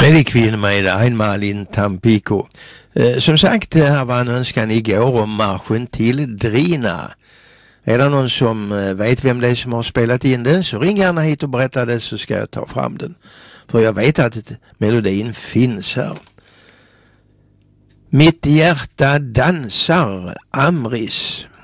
Fredrik Winnemed einmal in Tampico. Som sagt, det här var en önskan igår om marschen till Drina. Är det någon som vet vem det är som har spelat in den, så ring gärna hit och berätta det, så ska jag ta fram den. För jag vet att melodin finns här. Mitt hjärta dansar, Amris.